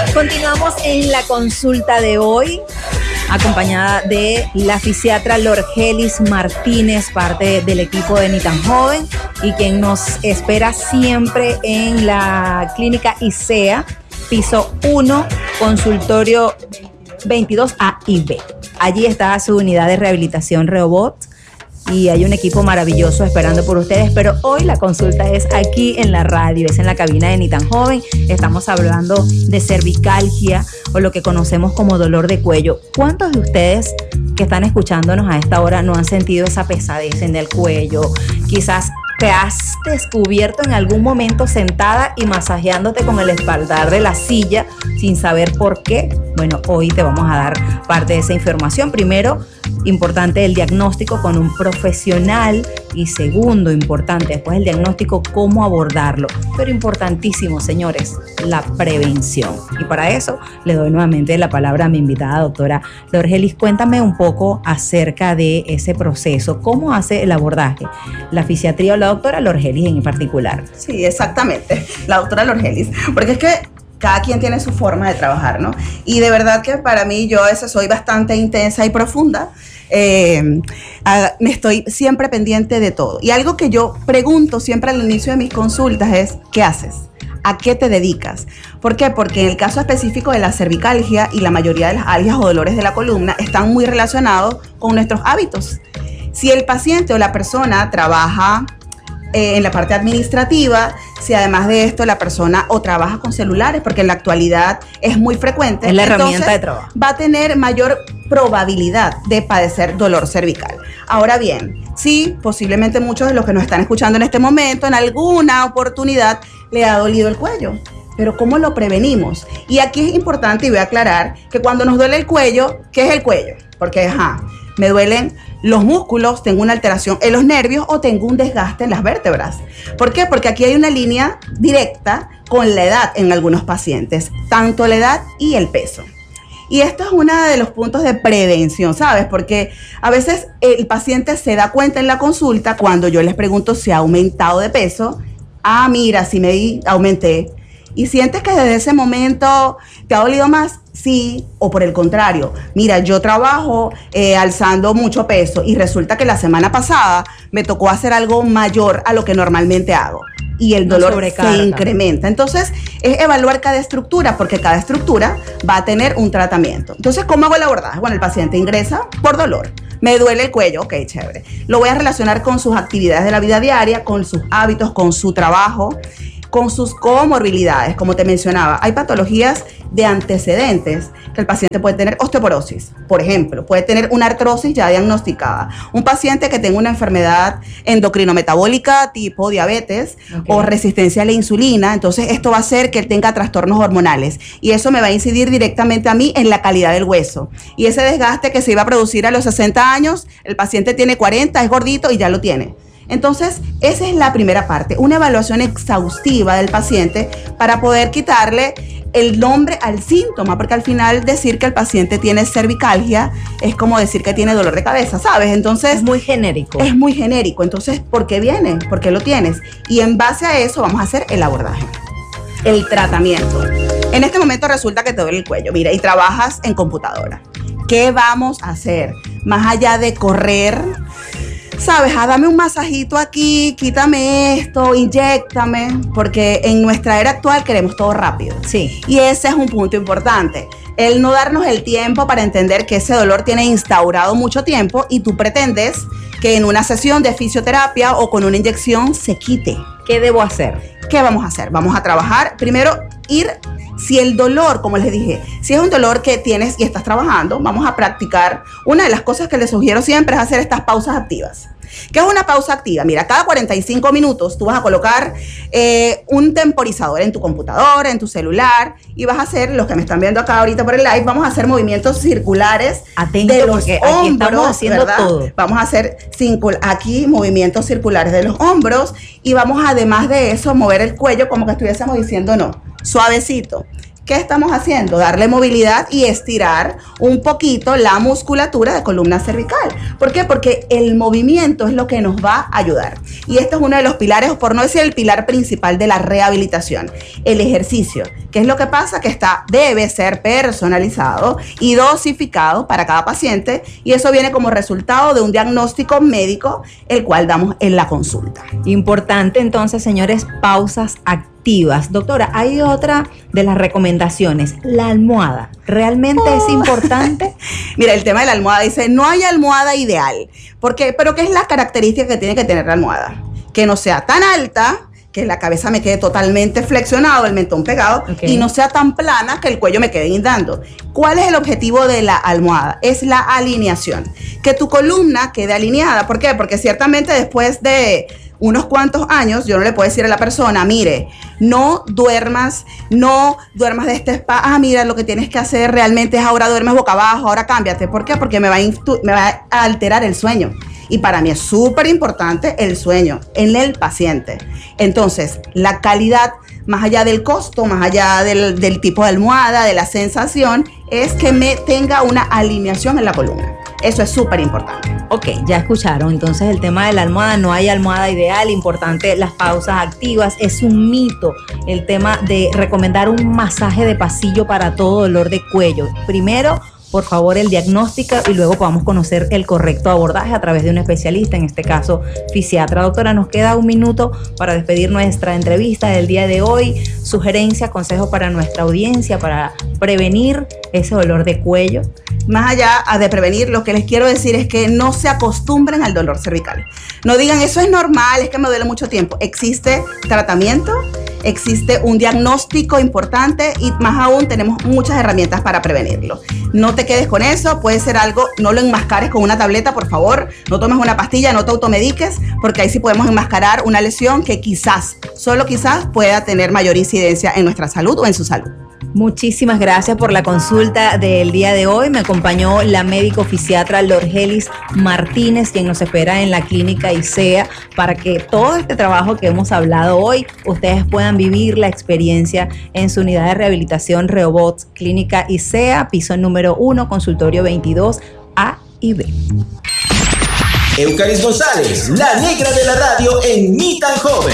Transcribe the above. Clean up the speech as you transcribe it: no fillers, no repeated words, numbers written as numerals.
Continuamos en la consulta de hoy, acompañada de la fisiatra Lorgelis Martínez, parte del equipo de Ni Tan Joven, y quien nos espera siempre en la clínica ICEA, piso 1, consultorio 22A y B. Allí está su unidad de rehabilitación Reobot y hay un equipo maravilloso esperando por ustedes, pero hoy la consulta es aquí en la radio, es en la cabina de Ni Tan Joven. Estamos hablando de cervicalgia o lo que conocemos como dolor de cuello. ¿Cuántos de ustedes que están escuchándonos a esta hora no han sentido esa pesadez en el cuello? Quizás te has descubierto en algún momento sentada y masajeándote con el espaldar de la silla sin saber por qué. Bueno, hoy te vamos a dar parte de esa información. Primero, importante el diagnóstico con un profesional, y segundo, importante después del diagnóstico, cómo abordarlo. Pero importantísimo, señores, la prevención. Y para eso le doy nuevamente la palabra a mi invitada, doctora Lorgelis. Cuéntame un poco acerca de ese proceso. ¿Cómo hace el abordaje la fisiatría o la doctora Lorgelis en particular? Sí, exactamente, la doctora Lorgelis. Porque es que cada quien tiene su forma de trabajar, ¿no? Y de verdad que para mí, yo a veces soy bastante intensa y profunda. Me estoy siempre pendiente de todo. Y algo que yo pregunto siempre al inicio de mis consultas es: ¿qué haces? ¿A qué te dedicas? ¿Por qué? Porque en el caso específico de la cervicalgia y la mayoría de las algias o dolores de la columna están muy relacionados con nuestros hábitos. Si el paciente o la persona trabaja en la parte administrativa, si además de esto la persona o trabaja con celulares, porque en la actualidad es muy frecuente, es la herramienta de trabajo, va a tener mayor probabilidad de padecer dolor cervical. Ahora bien, sí, posiblemente muchos de los que nos están escuchando en este momento, en alguna oportunidad le ha dolido el cuello. Pero ¿cómo lo prevenimos? Y aquí es importante, y voy a aclarar, que cuando nos duele el cuello, ¿qué es el cuello? Porque, me duelen los músculos, tengo una alteración en los nervios o tengo un desgaste en las vértebras. ¿Por qué? Porque aquí hay una línea directa con la edad en algunos pacientes, tanto la edad y el peso. Y esto es uno de los puntos de prevención, ¿sabes? Porque a veces el paciente se da cuenta en la consulta cuando yo les pregunto si ha aumentado de peso. Mira, sí aumenté. Y sientes que desde ese momento te ha dolido más, sí, o por el contrario, mira, yo trabajo alzando mucho peso y resulta que la semana pasada me tocó hacer algo mayor a lo que normalmente hago y el dolor se incrementa. Entonces, es evaluar cada estructura, porque cada estructura va a tener un tratamiento. Entonces, ¿cómo hago el abordaje? Bueno, el paciente ingresa por dolor. Me duele el cuello, ok, chévere. Lo voy a relacionar con sus actividades de la vida diaria, con sus hábitos, con su trabajo, con sus comorbilidades, como te mencionaba. Hay patologías de antecedentes que el paciente puede tener: osteoporosis, por ejemplo, puede tener una artrosis ya diagnosticada. Un paciente que tenga una enfermedad endocrinometabólica tipo diabetes, o resistencia a la insulina, entonces esto va a hacer que él tenga trastornos hormonales y eso me va a incidir directamente a mí en la calidad del hueso. Y ese desgaste que se iba a producir a los 60 años, el paciente tiene 40, es gordito y ya lo tiene. Entonces, esa es la primera parte, una evaluación exhaustiva del paciente para poder quitarle el nombre al síntoma, porque al final decir que el paciente tiene cervicalgia es como decir que tiene dolor de cabeza, ¿sabes? Entonces, es muy genérico. Es muy genérico. Entonces, ¿por qué viene? ¿Por qué lo tienes? Y en base a eso vamos a hacer el abordaje, el tratamiento. En este momento resulta que te duele el cuello, mira, y trabajas en computadora. ¿Qué vamos a hacer? Más allá de correr, ¿sabes? Dame un masajito aquí, quítame esto, inyéctame, porque en nuestra era actual queremos todo rápido. Sí. Y ese es un punto importante. El no darnos el tiempo para entender que ese dolor tiene instaurado mucho tiempo y tú pretendes que en una sesión de fisioterapia o con una inyección se quite. ¿Qué debo hacer? ¿Qué vamos a hacer? Vamos a trabajar, primero si el dolor, como les dije, si es un dolor que tienes y estás trabajando, vamos a practicar. Una de las cosas que les sugiero siempre es hacer estas pausas activas. ¿Qué es una pausa activa? Mira, cada 45 minutos tú vas a colocar un temporizador en tu computadora, en tu celular, y vas a hacer, los que me están viendo acá ahorita por el live, vamos a hacer movimientos circulares. Atento, de los porque hombros, aquí estamos haciendo, ¿verdad? Todo. Vamos a hacer aquí movimientos circulares de los hombros y vamos, además de eso, mover el cuello como que estuviésemos diciendo no, suavecito. ¿Qué estamos haciendo? Darle movilidad y estirar un poquito la musculatura de columna cervical. ¿Por qué? Porque el movimiento es lo que nos va a ayudar. Y este es uno de los pilares, por no decir el pilar principal de la rehabilitación, el ejercicio. ¿Qué es lo que pasa? Que debe ser personalizado y dosificado para cada paciente, y eso viene como resultado de un diagnóstico médico, el cual damos en la consulta. Importante entonces, señores, pausas activas. Doctora, hay otra de las recomendaciones, la almohada. ¿Realmente es importante? Mira, el tema de la almohada dice, no hay almohada ideal. ¿Por qué? Pero ¿qué es la característica que tiene que tener la almohada? Que no sea tan alta, que la cabeza me quede totalmente flexionado, el mentón pegado, y no sea tan plana que el cuello me quede guindando. ¿Cuál es el objetivo de la almohada? Es la alineación. Que tu columna quede alineada. ¿Por qué? Porque ciertamente después de unos cuantos años, yo no le puedo decir a la persona, mire, no duermas de este spa, mira, lo que tienes que hacer realmente es ahora duermes boca abajo, ahora cámbiate. ¿Por qué? Porque me va a alterar el sueño. Y para mí es súper importante el sueño en el paciente. Entonces, la calidad, más allá del costo, más allá del tipo de almohada, de la sensación, es que me tenga una alineación en la columna. Eso es súper importante. Ok, ya escucharon. Entonces el tema de la almohada, no hay almohada ideal. Importante las pausas activas. Es un mito el tema de recomendar un masaje de pasillo para todo dolor de cuello. Primero, por favor, el diagnóstico y luego podamos conocer el correcto abordaje a través de un especialista, en este caso, fisiatra. Doctora, nos queda un minuto para despedir nuestra entrevista del día de hoy. Sugerencias, consejos para nuestra audiencia para prevenir ese dolor de cuello. Más allá de prevenir, lo que les quiero decir es que no se acostumbren al dolor cervical. No digan, eso es normal, es que me duele mucho tiempo. Existe tratamiento, existe un diagnóstico importante y más aún tenemos muchas herramientas para prevenirlo. No te quedes con eso, puede ser algo, no lo enmascares con una tableta, por favor. No tomes una pastilla, no te automediques, porque ahí sí podemos enmascarar una lesión que quizás, solo quizás, pueda tener mayor incidencia en nuestra salud o en su salud. Muchísimas gracias por la consulta del día de hoy. Me acompañó la médico fisiatra Lorgelis Martínez, quien nos espera en la clínica ISEA para que todo este trabajo que hemos hablado hoy, ustedes puedan vivir la experiencia en su unidad de rehabilitación Rehoboth, clínica ISEA, piso número 1, consultorio 22 A y B. Eucaris González, la negra de la radio en Ni Tan Joven.